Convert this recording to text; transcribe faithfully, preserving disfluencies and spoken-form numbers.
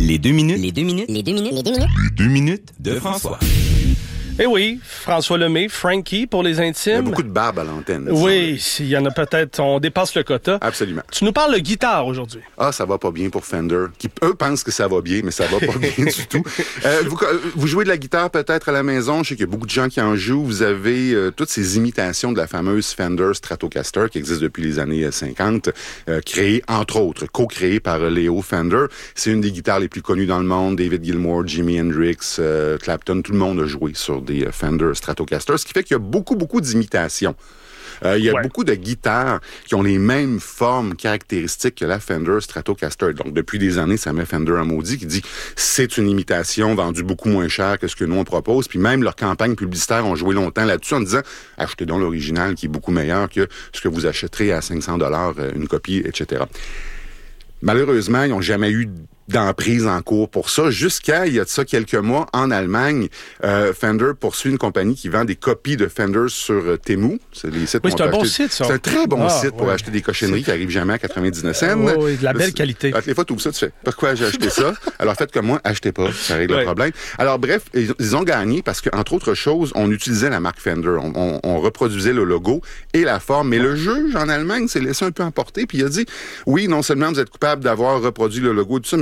Les deux minutes. Les deux minutes. Les deux minutes. Les deux minutes. Les deux minutes de François. Eh oui, François Lemay, Frankie pour les intimes. Il y a beaucoup de barbe à l'antenne. Oui, il y en a peut-être, on dépasse le quota. Absolument. Tu nous parles de guitare aujourd'hui. Ah, ça va pas bien pour Fender, qui eux pensent que ça va bien, mais ça va pas bien du tout. Euh, vous, vous jouez de la guitare peut-être à la maison, je sais qu'il y a beaucoup de gens qui en jouent. Vous avez euh, toutes ces imitations de la fameuse Fender Stratocaster qui existe depuis les années cinquante, euh, créée entre autres, co-créée par Leo Fender. C'est une des guitares les plus connues dans le monde. David Gilmour, Jimi Hendrix, euh, Clapton, tout le monde a joué sur des Fender Stratocaster, ce qui fait qu'il y a beaucoup, beaucoup d'imitations. Euh, il y a ouais. beaucoup de guitares qui ont les mêmes formes caractéristiques que la Fender Stratocaster. Donc, depuis des années, ça met Fender en maudit qui dit c'est une imitation vendue beaucoup moins cher que ce que nous on propose. Puis même leurs campagnes publicitaires ont joué longtemps là-dessus en disant achetez donc l'original qui est beaucoup meilleur que ce que vous achèterez à cinq cents dollars une copie, et cetera. Malheureusement, ils n'ont jamais eu d'emprise en cours pour ça. Jusqu'à, il y a de ça quelques mois, en Allemagne, euh, Fender poursuit une compagnie qui vend des copies de Fender sur euh, Temu. C'est les sites oui, c'est un bon acheter... site, ça. C'est un très bon ah, site pour ouais. acheter des cochonneries c'est... qui arrivent jamais à quatre-vingt-dix-neuf cents. Euh, oui, de la belle qualité. Alors, les fois, tu ouvres ça, tu fais « Pourquoi j'ai acheté ça? » Alors, faites comme moi, achetez pas. Ça règle ouais. le problème. Alors, bref, ils, ils ont gagné parce qu'entre autres choses, on utilisait la marque Fender. On, on, on reproduisait le logo et la forme. Mais le juge, en Allemagne, s'est laissé un peu emporter puis il a dit « Oui, non seulement vous êtes coupable d'avoir reproduit le logo et tout ça,